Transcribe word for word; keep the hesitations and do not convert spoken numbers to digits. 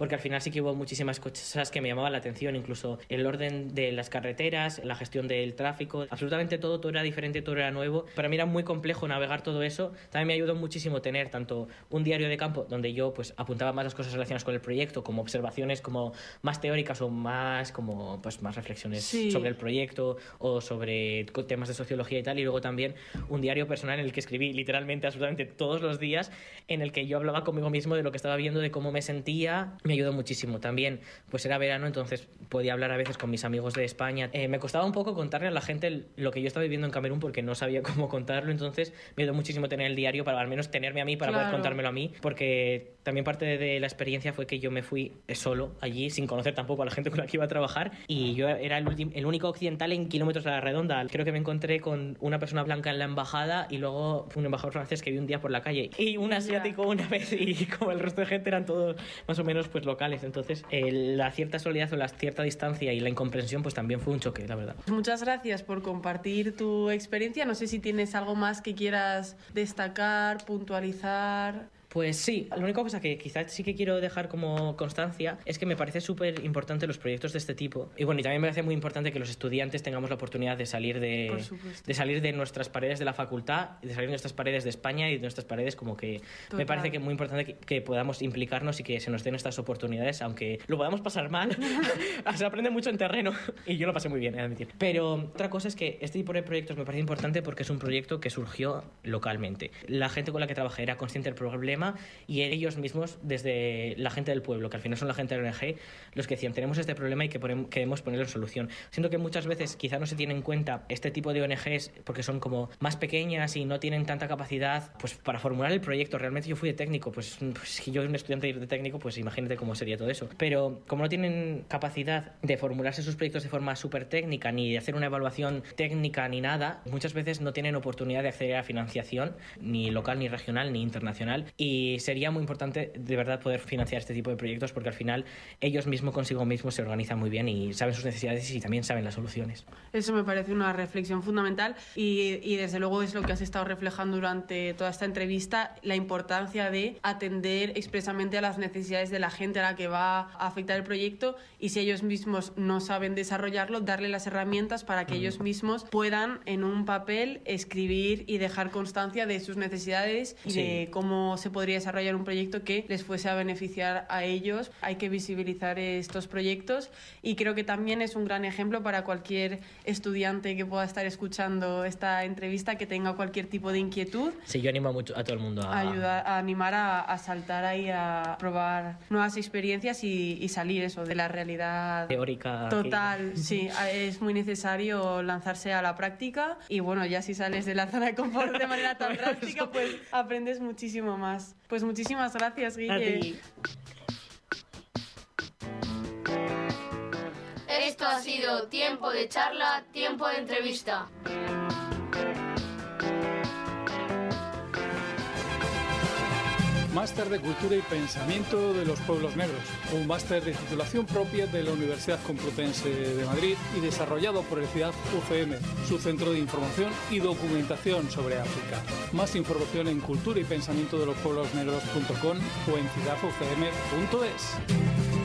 porque al final sí que hubo muchísimas cosas que me llamaban la atención, incluso el orden de las carreteras, la gestión del tráfico, absolutamente todo, todo era diferente, todo era nuevo. Para mí era muy complejo navegar todo eso. También me ayudó muchísimo tener tanto un diario de campo donde yo pues apuntaba más las cosas relacionadas con el proyecto, como observaciones como más teóricas o más como pues más reflexiones sí. sobre el proyecto o sobre temas de sociología y tal, y luego también un diario personal en el que escribí literalmente absolutamente todos los días, en el que yo hablaba conmigo mismo de lo que estaba viendo, de cómo me sentía. Me ayudó muchísimo. También pues era verano, entonces podía hablar a veces con mis amigos de España. Eh, me costaba un poco contarle a la gente lo que yo estaba viviendo en Camerún porque no sabía cómo contarlo, entonces me ayudó muchísimo tener el diario para al menos tenerme a mí, para claro. poder contármelo a mí, porque también parte de la experiencia fue que yo me fui solo allí, sin conocer tampoco a la gente con la que iba a trabajar, y yo era el, ultim- el único occidental en kilómetros a la redonda. Creo que me encontré con una persona blanca en la embajada y luego un embajador francés que vi un día por la calle y un asiático una vez, y como el resto de gente eran todos más o menos pues locales. Entonces eh, la cierta soledad o la cierta distancia y la incomprensión pues también fue un choque, la verdad. Muchas gracias por compartir tu experiencia. No sé si tienes algo más que quieras destacar, puntualizar. Pues sí, la única cosa que quizás sí que quiero dejar como constancia es que me parece súper importante los proyectos de este tipo. Y bueno, y también me parece muy importante que los estudiantes tengamos la oportunidad de salir de, de salir de nuestras paredes de la facultad, de salir de nuestras paredes de España y de nuestras paredes, como que Total. Me parece que es muy importante que, que podamos implicarnos y que se nos den estas oportunidades, aunque lo podamos pasar mal. Se aprende mucho en terreno y yo lo pasé muy bien, he de admitir. Pero otra cosa es que este tipo de proyectos me parece importante porque es un proyecto que surgió localmente. La gente con la que trabajé era consciente del problema y ellos mismos, desde la gente del pueblo, que al final son la gente de la O N G, los que decían, tenemos este problema y que ponemos, queremos ponerlo en solución. Siento que muchas veces quizá no se tiene en cuenta este tipo de O N Ges porque son como más pequeñas y no tienen tanta capacidad pues para formular el proyecto. Realmente yo fui de técnico, pues, pues si yo soy un estudiante de técnico, pues imagínate cómo sería todo eso. Pero como no tienen capacidad de formularse sus proyectos de forma súper técnica, ni de hacer una evaluación técnica ni nada, muchas veces no tienen oportunidad de acceder a financiación, ni local, ni regional, ni internacional. Y Y sería muy importante de verdad poder financiar este tipo de proyectos porque al final ellos mismos consigo mismos se organizan muy bien y saben sus necesidades y también saben las soluciones. Eso me parece una reflexión fundamental y, y desde luego es lo que has estado reflejando durante toda esta entrevista, la importancia de atender expresamente a las necesidades de la gente a la que va a afectar el proyecto, y si ellos mismos no saben desarrollarlo, darle las herramientas para que mm. ellos mismos puedan en un papel escribir y dejar constancia de sus necesidades y sí. de cómo se podría desarrollar un proyecto que les fuese a beneficiar a ellos. Hay que visibilizar estos proyectos y creo que también es un gran ejemplo para cualquier estudiante que pueda estar escuchando esta entrevista, que tenga cualquier tipo de inquietud. Sí, yo animo mucho a todo el mundo a, a ayudar, a animar a, a saltar ahí, a probar nuevas experiencias y, y salir eso de la realidad teórica. Total, que... sí, es muy necesario lanzarse a la práctica y bueno, ya si sales de la zona de confort de manera tan drástica, pues aprendes muchísimo más. Pues muchísimas gracias, Guille. Esto ha sido Tiempo de Charla, Tiempo de Entrevista. Máster de Cultura y Pensamiento de los Pueblos Negros, un máster de titulación propia de la Universidad Complutense de Madrid y desarrollado por el C I D A F U C M, su centro de información y documentación sobre África. Más información en cultura y pensamiento de los pueblos negros punto com o en cidaf u c m punto es.